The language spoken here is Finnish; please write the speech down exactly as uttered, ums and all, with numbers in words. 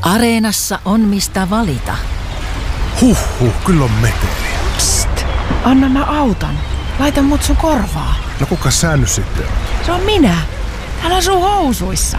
Areenassa on mistä valita. Huhhuh, kyllä on meteliä. Psst, anna mä autan. Laita mut sun korvaa. No kuka sä nyt sitten on? Se on minä. Täällä on sun housuissa.